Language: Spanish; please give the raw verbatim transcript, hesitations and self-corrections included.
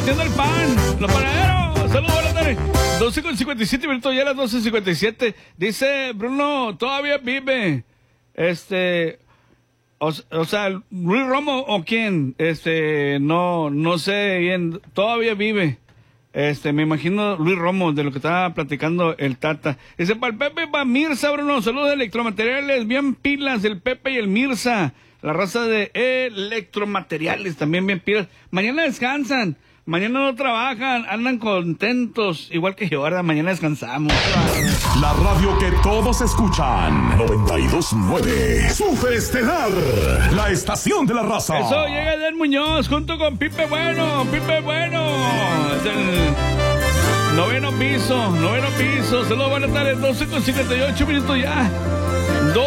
repartiendo el pan. Los panaderos. Saludos, buenas tardes. doce con cincuenta y siete minutos, ya las doce cincuenta y siete. Dice Bruno, todavía vive. Este... O, o sea, Luis Romo o quién, este, no, no sé bien, todavía vive. Este, me imagino Luis Romo, de lo que estaba platicando el Tata. Dice, para el Pepe, para Mirza, Bruno, saludos de Electromateriales, bien pilas, el Pepe y el Mirza. La raza de Electromateriales, también bien pilas. Mañana descansan, mañana no trabajan, andan contentos, igual que yo, ahora mañana descansamos. La radio que todos escuchan, noventa y dos punto nueve, Super Estelar, la estación de la raza. Eso, llega Edel Muñoz junto con Pipe Bueno, Pipe Bueno, es el noveno piso, noveno piso. Saludos, buenas tardes, doce con cincuenta y ocho minutos ya.